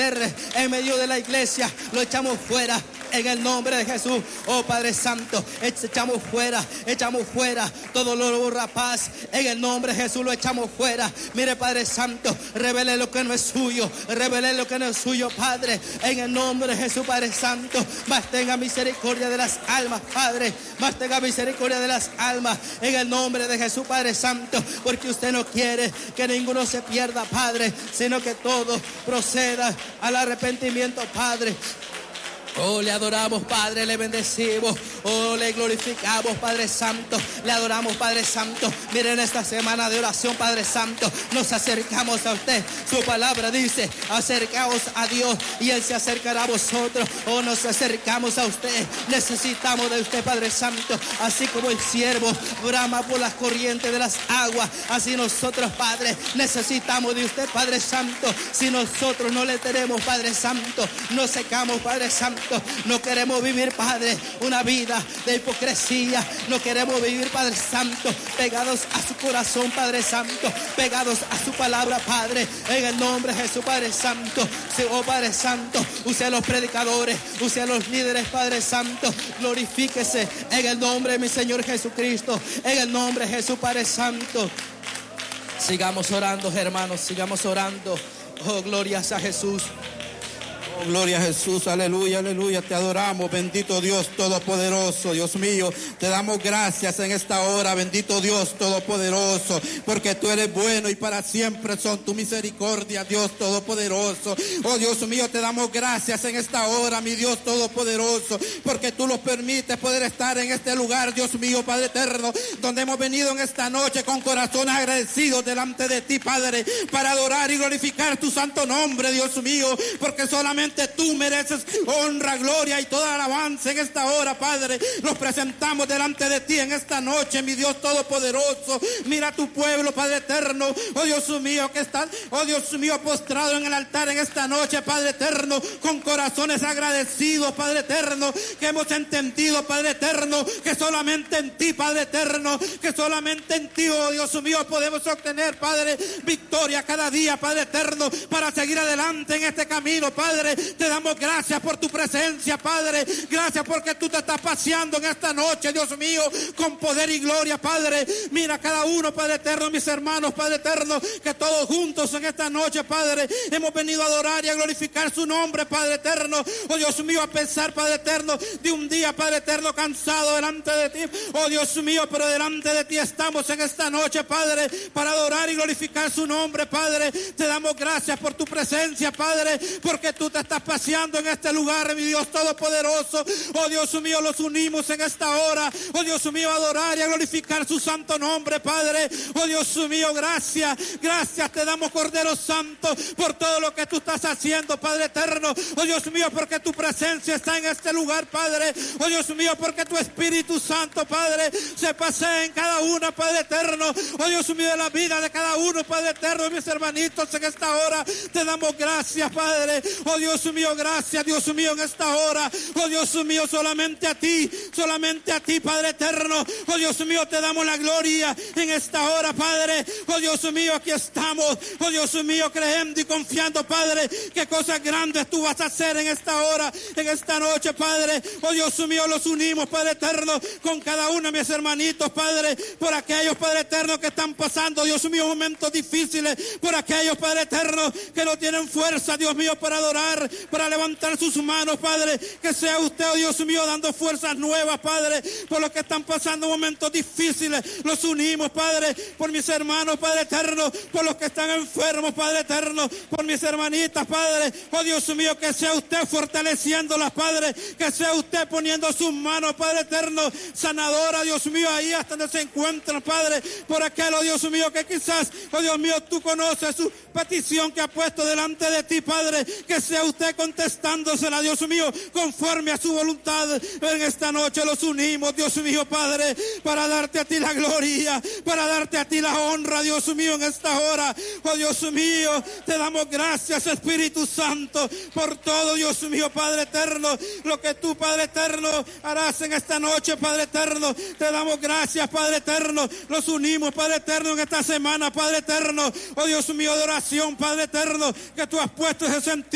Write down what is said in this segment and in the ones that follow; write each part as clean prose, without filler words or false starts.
cierre en medio de la iglesia, lo echamos fuera. En el nombre de Jesús, oh Padre Santo, echamos fuera todo lo rapaz. En el nombre de Jesús lo echamos fuera. Mire, Padre Santo, revele lo que no es suyo, Padre. En el nombre de Jesús, Padre Santo, más tenga misericordia de las almas, Padre. Más tenga misericordia de las almas. En el nombre de Jesús, Padre Santo, porque usted no quiere que ninguno se pierda, Padre, sino que todo proceda al arrepentimiento, Padre. Oh, le adoramos, Padre, le bendecimos. Oh, le glorificamos, Padre Santo. Le adoramos, Padre Santo. Miren esta semana de oración, Padre Santo. Nos acercamos a usted. Su palabra dice, acercaos a Dios y Él se acercará a vosotros. Oh, nos acercamos a usted. Necesitamos de usted, Padre Santo. Así como el siervo brama por las corrientes de las aguas, así nosotros, Padre, necesitamos de usted, Padre Santo. Si nosotros no le tenemos, Padre Santo, nos secamos, Padre Santo. No queremos vivir, Padre, una vida de hipocresía. No queremos vivir, Padre Santo, pegados a su corazón, Padre Santo, pegados a su palabra, Padre. En el nombre de Jesús, Padre Santo. Oh, Padre Santo, use a los predicadores, use a los líderes, Padre Santo. Glorifíquese en el nombre de mi Señor Jesucristo. En el nombre de Jesús, Padre Santo. Sigamos orando, hermanos, sigamos orando. Oh, glorias a Jesús. Gloria a Jesús, aleluya, aleluya, te adoramos, bendito Dios Todopoderoso, Dios mío, te damos gracias en esta hora, bendito Dios Todopoderoso, porque tú eres bueno y para siempre son tu misericordia, Dios Todopoderoso. Oh Dios mío, te damos gracias en esta hora, mi Dios Todopoderoso, porque tú nos permites poder estar en este lugar, Dios mío, Padre eterno, donde hemos venido en esta noche con corazones agradecidos delante de ti, Padre, para adorar y glorificar tu santo nombre, Dios mío, porque solamente tú mereces honra, gloria y toda alabanza en esta hora, Padre. Nos presentamos delante de ti en esta noche, mi Dios Todopoderoso. Mira tu pueblo, Padre eterno, oh Dios mío, que está, oh Dios mío, postrado en el altar en esta noche, Padre eterno, con corazones agradecidos, Padre eterno, que hemos entendido, Padre eterno, que solamente en ti, Padre eterno, que solamente en ti, oh Dios mío, podemos obtener, Padre, victoria cada día, Padre eterno, para seguir adelante en este camino, Padre. Te damos gracias por tu presencia, Padre. Gracias porque tú te estás paseando en esta noche, Dios mío, con poder y gloria, Padre. Mira cada uno, Padre eterno, mis hermanos, Padre eterno, que todos juntos en esta noche, Padre, hemos venido a adorar y a glorificar su nombre, Padre eterno. Oh Dios mío, a pesar, Padre eterno, de un día, Padre eterno, cansado delante de ti. Oh Dios mío, pero delante de ti estamos en esta noche, Padre, para adorar y glorificar su nombre, Padre. Te damos gracias por tu presencia, Padre, porque tú te estás paseando en este lugar, mi Dios Todopoderoso. Oh Dios mío, los unimos en esta hora, oh Dios mío, a adorar y a glorificar su santo nombre, Padre. Oh Dios mío, gracias, gracias te damos, Cordero Santo, por todo lo que tú estás haciendo, Padre eterno. Oh Dios mío, porque tu presencia está en este lugar, Padre. Oh Dios mío, porque tu Espíritu Santo, Padre, se pasea en cada una, Padre eterno. Oh Dios mío, de la vida de cada uno, Padre eterno, mis hermanitos, en esta hora te damos gracias, Padre. Oh Dios mío, gracias, Dios mío, en esta hora. Oh Dios mío, solamente a ti, Padre eterno. Oh Dios mío, te damos la gloria en esta hora, Padre. Oh Dios mío, aquí estamos. Oh Dios mío, creyendo y confiando, Padre, que cosas grandes tú vas a hacer en esta hora, en esta noche, Padre. Oh Dios mío, los unimos, Padre eterno, con cada uno de mis hermanitos, Padre, por aquellos, Padre eterno, que están pasando, Dios mío, momentos difíciles, por aquellos, Padre eterno, que no tienen fuerza, Dios mío, para adorar, para levantar sus manos, Padre. Que sea usted, oh Dios mío, dando fuerzas nuevas, Padre, por los que están pasando momentos difíciles. Los unimos, Padre, por mis hermanos, Padre eterno, por los que están enfermos, Padre eterno, por mis hermanitas, Padre. Oh Dios mío, que sea usted fortaleciéndolas, Padre, que sea usted poniendo sus manos, Padre eterno, sanadora, Dios mío, ahí hasta donde se encuentran, Padre, por aquel, oh Dios mío, que quizás, oh Dios mío, tú conoces su petición que ha puesto delante de ti, Padre. Que sea usted contestándosela, Dios mío, conforme a su voluntad. En esta noche los unimos, Dios mío, Padre, para darte a ti la gloria, para darte a ti la honra, Dios mío, en esta hora. Oh Dios mío, te damos gracias, Espíritu Santo, por todo, Dios mío, Padre eterno, lo que tú, Padre eterno, harás en esta noche, Padre eterno. Te damos gracias, Padre eterno. Los unimos, Padre eterno, en esta semana, Padre eterno. Oh Dios mío, de oración, Padre eterno, que tú has puesto ese sentir, Padre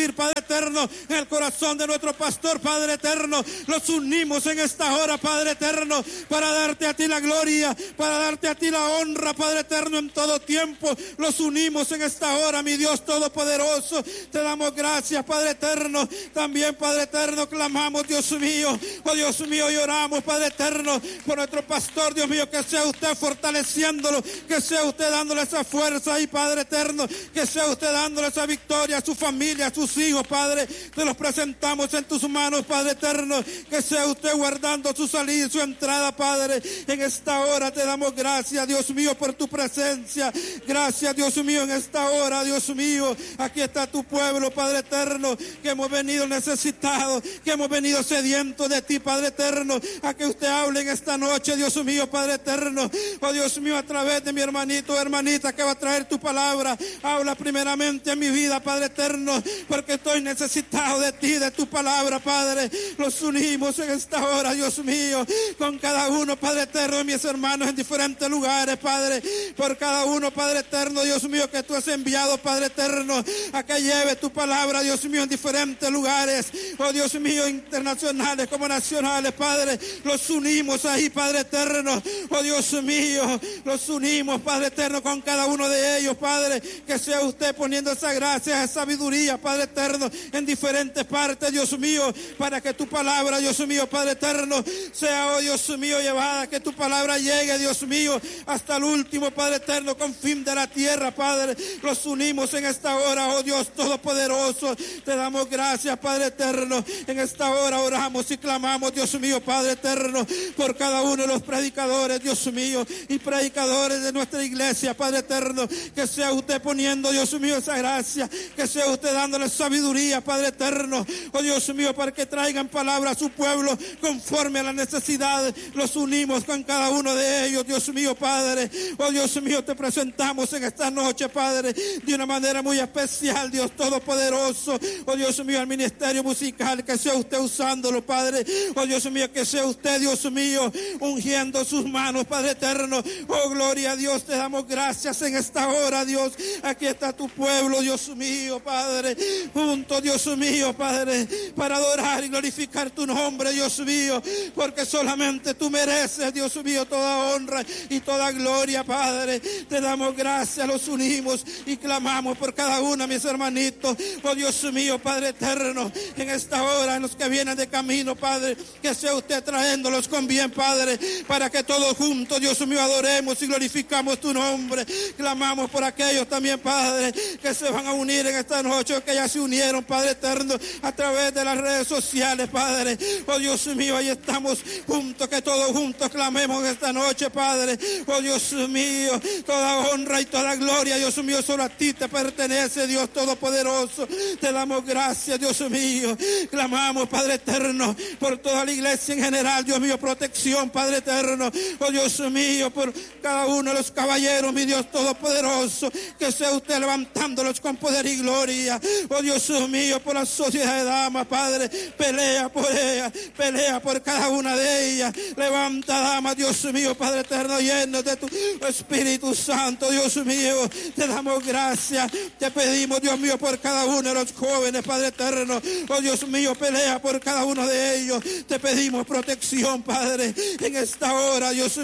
eterno, en el corazón de nuestro pastor, Padre eterno. Los unimos en esta hora, Padre eterno, para darte a ti la gloria, para darte a ti la honra, Padre eterno, en todo tiempo. Los unimos en esta hora, mi Dios todopoderoso. Te damos gracias, Padre eterno. También, Padre eterno, clamamos, Dios mío, oh Dios mío, y oramos, Padre eterno, por nuestro pastor, Dios mío, que sea usted fortaleciéndolo, que sea usted dándole esa fuerza y Padre eterno, que sea usted dándole esa victoria a su familia, a sus hijos, Padre. Te los presentamos en tus manos, Padre eterno, que sea usted guardando su salida y su entrada, Padre. En esta hora te damos gracias, Dios mío, por tu presencia. Gracias, Dios mío, en esta hora, Dios mío, aquí está tu pueblo, Padre eterno, que hemos venido necesitados, que hemos venido sedientos de ti, Padre eterno, a que usted hable en esta noche, Dios mío, Padre eterno. Oh Dios mío, a través de mi hermanito o hermanita que va a traer tu palabra, habla primeramente en mi vida, Padre eterno, porque estoy necesitado de ti, de tu palabra, Padre. Los unimos en esta hora, Dios mío, con cada uno, Padre eterno, de mis hermanos en diferentes lugares, Padre, por cada uno, Padre eterno, Dios mío, que tú has enviado, Padre eterno, a que lleve tu palabra, Dios mío, en diferentes lugares, oh Dios mío, internacionales como nacionales, Padre. Los unimos ahí, Padre eterno, oh Dios mío, los unimos, Padre eterno, con cada uno de ellos, Padre. Que sea usted poniendo esa gracia, esa sabiduría, Padre eterno, en diferentes partes, Dios mío, para que tu palabra, Dios mío, Padre eterno, sea, oh Dios mío, llevada, que tu palabra llegue, Dios mío, hasta el último, Padre eterno, con fin de la tierra, Padre. Los unimos en esta hora, oh Dios todopoderoso. Te damos gracias, Padre eterno. En esta hora oramos y clamamos, Dios mío, Padre eterno, por cada uno de los predicadores, Dios mío, y predicadores de nuestra iglesia, Padre eterno. Que sea usted poniendo, Dios mío, esa gracia, que sea usted dándole sabiduría, Padre eterno, oh Dios mío, para que traigan palabra a su pueblo conforme a la necesidad. Los unimos con cada uno de ellos, Dios mío, Padre. Oh Dios mío, te presentamos en esta noche, Padre, de una manera muy especial, Dios todopoderoso. Oh Dios mío, al ministerio musical, que sea usted usándolo, Padre. Oh Dios mío, que sea usted, Dios mío, ungiendo sus manos, Padre eterno. Oh gloria a Dios, te damos gracias en esta hora, Dios. Aquí está tu pueblo, Dios mío, Padre, junto, Dios mío, Padre, para adorar y glorificar tu nombre, Dios mío, porque solamente tú mereces, Dios mío, toda honra y toda gloria, Padre. Te damos gracias, los unimos y clamamos por cada uno, mis hermanitos, oh Dios mío, Padre eterno, en esta hora, en los que vienen de camino, Padre, que sea usted trayéndolos con bien, Padre, para que todos juntos, Dios mío, adoremos y glorificamos tu nombre. Clamamos por aquellos también, Padre, que se van a unir en esta noche, que ya se unieron, Padre eterno, a través de las redes sociales, Padre. Oh Dios mío, ahí estamos juntos, que todos juntos clamemos en esta noche, Padre. Oh Dios mío, toda honra y toda gloria, Dios mío, solo a ti te pertenece, Dios todopoderoso. Te damos gracias, Dios mío. Clamamos, Padre eterno, por toda la iglesia en general, Dios mío, protección, Padre eterno. Oh Dios mío, por cada uno de los caballeros, mi Dios todopoderoso, que sea usted levantándolos con poder y gloria. Oh Dios mío, por la sociedad de damas, Padre, pelea por ella, pelea por cada una de ellas. Levanta, damas, Dios mío, Padre eterno, llenos de tu Espíritu Santo, Dios mío. Te damos gracias, te pedimos, Dios mío, por cada uno de los jóvenes, Padre eterno. Oh Dios mío, pelea por cada uno de ellos. Te pedimos protección, Padre, en esta hora, Dios